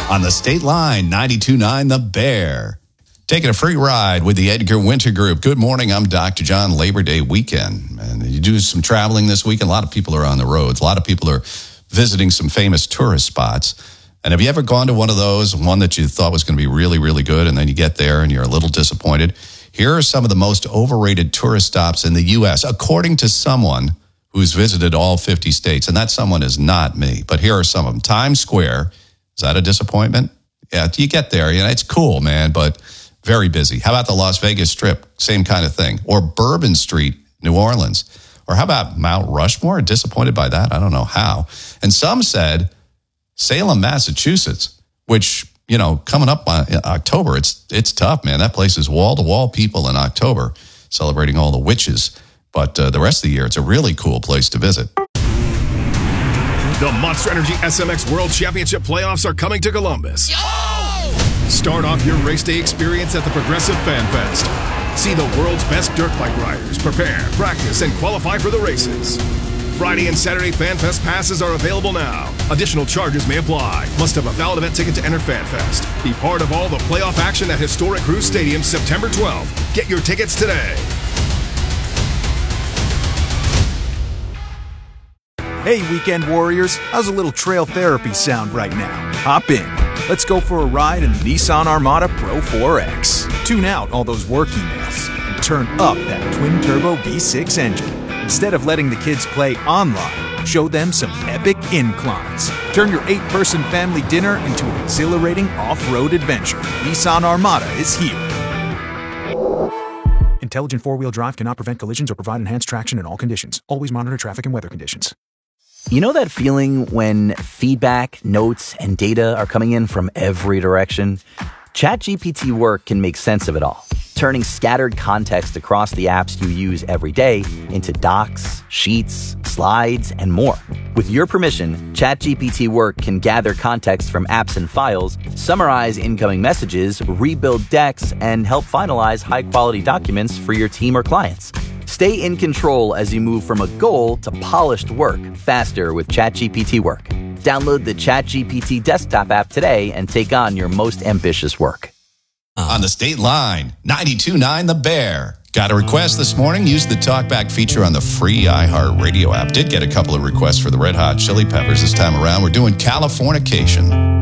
On the State Line, 92.9 The Bear. Taking a free ride with the Edgar Winter Group. Good morning, I'm Dr. John. Labor Day weekend. And you do some traveling this weekend. A lot of people are on the roads. A lot of people are visiting some famous tourist spots. And have you ever gone to one of those, one that you thought was going to be really, really good, and then you get there and you're a little disappointed? Here are some of the most overrated tourist stops in the U.S., according to someone who's visited all 50 states. And that someone is not me. But here are some of them. Times Square. Is that a disappointment? Yeah, you get there. You know, it's cool, man, but very busy. How about the Las Vegas Strip? Same kind of thing. Or Bourbon Street, New Orleans. Or how about Mount Rushmore? Disappointed by that? I don't know how. And some said Salem, Massachusetts, which, you know, coming up in October, it's tough, man. That place is wall-to-wall people in October celebrating all the witches. But the rest of the year, it's a really cool place to visit. The Monster Energy SMX World Championship playoffs are coming to Columbus. Yo! Start off your race day experience at the Progressive Fan Fest. See the world's best dirt bike riders prepare, practice, and qualify for the races. Friday and Saturday Fan Fest passes are available now. Additional charges may apply. Must have a valid event ticket to enter Fan Fest. Be part of all the playoff action at Historic Cruise Stadium September 12th. Get your tickets today. Hey, weekend warriors, how's a little trail therapy sound right now? Hop in. Let's go for a ride in the Nissan Armada Pro 4X. Tune out all those work emails and turn up that twin-turbo V6 engine. Instead of letting the kids play online, show them some epic inclines. Turn your 8-person family dinner into an exhilarating off-road adventure. Nissan Armada is here. Intelligent four-wheel drive cannot prevent collisions or provide enhanced traction in all conditions. Always monitor traffic and weather conditions. You know that feeling when feedback, notes, and data are coming in from every direction? ChatGPT Work can make sense of it all, turning scattered context across the apps you use every day into docs, sheets, slides, and more. With your permission, ChatGPT Work can gather context from apps and files, summarize incoming messages, rebuild decks, and help finalize high-quality documents for your team or clients. Stay in control as you move from a goal to polished work faster with ChatGPT Work. Download the ChatGPT desktop app today and take on your most ambitious work. On the State Line, 92.9 The Bear. Got a request this morning? Use the TalkBack feature on the free iHeartRadio app. Did get a couple of requests for the Red Hot Chili Peppers this time around. We're doing Californication.